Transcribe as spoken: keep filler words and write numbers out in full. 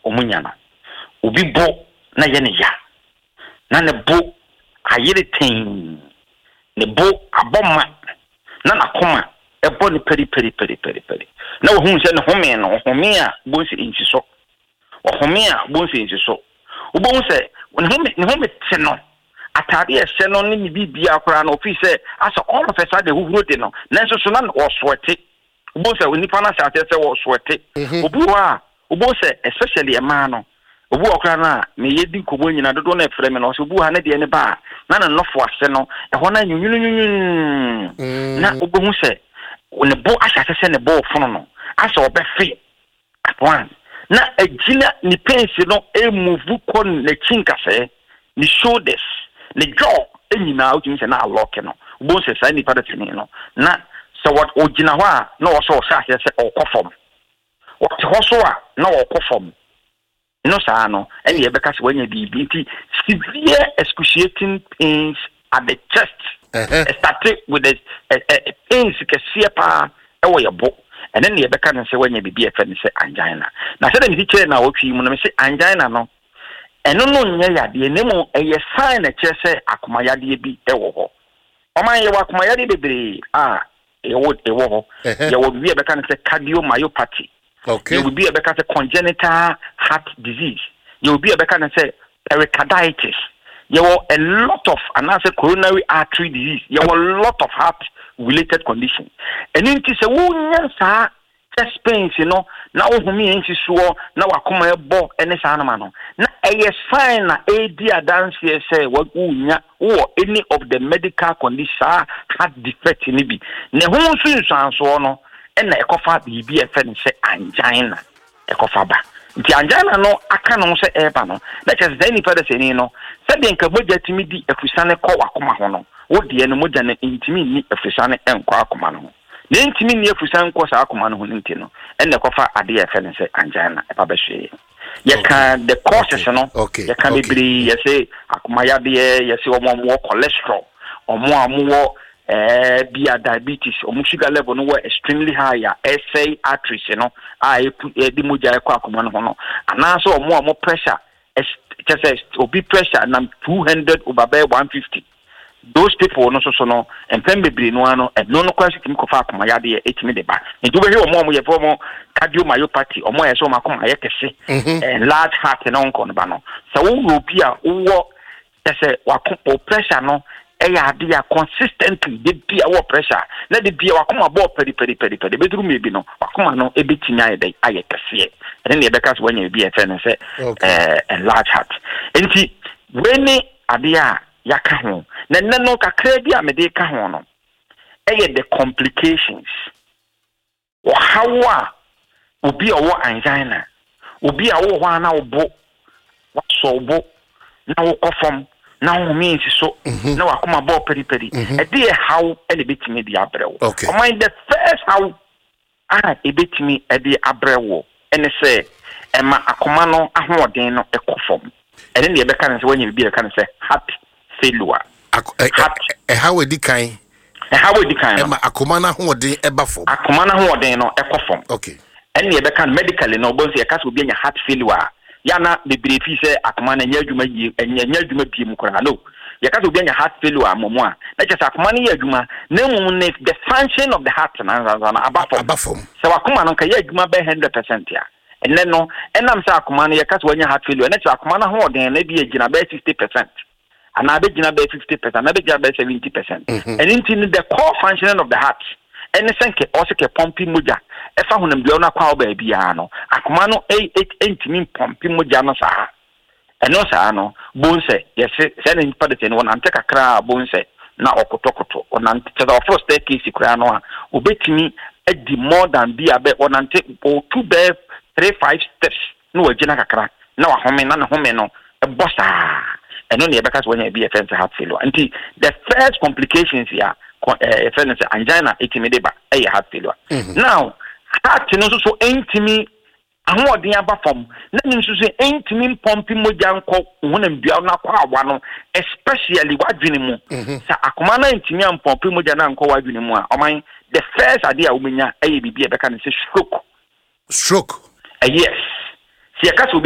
omunya no obi bo na ye ne ya na ne bo ayere ten ne bo aboma na nakoma ebo ne peri peri peri peri peri na wo hu se ne home no home a bo nsi nsi so wo home a bo nsi nsi so wo bo nse ne home ne home te no atade e se no ne bibia akora na ofi se asa all of a sudden who wrote no na so so na wo swete wo bo nse onipa na sa se wo swete obi wa wo bo nse especially a man no obu okra na me yedi kobo nyina dodo na efre me no so bu ha na de ne ba na na nofo ase no e ho na nyunyunyun na obu hu se ne bo asase se ne bo fono no asa obefe one na agina ni pensi no e move kon na chinkase ni shoulders ni jaw enyina otimi se na lock no obu se sai ni pada tini no na so what ogina ho a na wo so sa se okofom what ho so a na okofom no sa no any e beka se wanya bibi nti severe excruciating pains at the chest. Uh-huh. Started with the uh, uh, pains ke sia pa e wo yebo and then e beka se wanya bibi e fe se angina na se dem ti che na wo twi mu no me se angina no eno no nya yade enemu e ye sign na che se akoma yade bi e wo ho o man ye wa akoma yade bebre ah e wo e wo ho ye wo bi e beka se cardiomyopathy. Okay. You will be a better congenital heart disease. You will be a better say pericarditis. You will a lot of another coronary artery disease. You will a lot of heart related conditions. And it is a woman chest pains, you know. Now me ain't sure now I come a bo and a sanamano. Now a sign a dear dance here say what or any of the medical conditions heart defect in it. Now who soon so no. And a cofa be be a friend say angina a cofa ba. The angina no aka no say eba no. Let us then further say no. Said the enkamoja to me di efusane ko akoma ho no. Wo de no moja na intimi ni efusane enko akoma no. Na intimi ni efusane ko sa akoma no ho nti no. And the cofa ade a friend say angina e pa be hwe. Ye can the causes no. Ye can be ye say akoma ya de ye say omo mo cholesterol. Omo amu eh bia diabetes or sugar level no were extremely high S A arteries you know I put di moja e kwa akoma no no ana so more more pressure just say obi pressure na two hundred over by one fifty those people no so so no and pen bebre no ano and no no kwasi kimi kofa akoma ya de etimi de ba nti we he omo mo ye for mo cardiomyopathy omo ye so makoma ye kese and large heart no nko no ba no so wo bi a wo just say wa pressure no eya dia consistently de bia wo pressure na de bia wakoma bo pedi pedi pedi pedi bedru mebi no wakoma no ebetinya ye dey aye kase ene ne beka so wanya bia fe no se eh a large heart enti weni adia yaka ho na nne no kakra bia me de ka ho no eye the complications o hawa obi owo angina obi a wo ho na obo waso obo na wo kofom na wo means so na wakoma bo peri peri e dey how e betimi di abrewo o mind the first how ah e betimi e dey abrewo ene say e ma akoma no ahoden no e kofom ene ne e be kan say wanya bi e kan say heart failure e how e di kan e how e di kan e ma akoma na ahoden e ba fom akoma na ahoden no e kofom okay ene e be kan medically no bo say e ka so bi anya heart failure yana bebre fi se akoma na nya adwuma yi enya nya adwuma bi mu kora no ya ka so bi anya heart failure amomo a na che akoma na ya adwuma na mu ne the function of the heart na na abafom se akoma no ka ya adwuma be one hundred percent ya enne no enam se akoma na ya ka so anya heart failure na che akoma na ho den na bi agina be sixty percent ana be gina be fifty percent na be gina be seventy percent and into the core functioning of the heart ene senke o se ke pumping moja efa honam bia na kwa ba bia no akoma no entimi pumping moja no sa eno sa no bonse yes se na nipa de no na ante kakra bonse na okotokoto onante te the first staircase kura no a obetimi edi more than bia be onante o two be three five steps no wagina kakra na wa home na na home no e bossa eno ne be ka so nya bia fence heart failure anti the first complications here eh friends angina etimi ba eh heart failure now heart no so so entimi ahoden aba fam na nim so so entimi pompi moja nko honam bia na kwa awa no especially wadwene mu sa akoma na entimi pompi moja na nko wadwene mu a oman the first idea umenya eh bibia be ka ne stroke stroke eh yes si aka so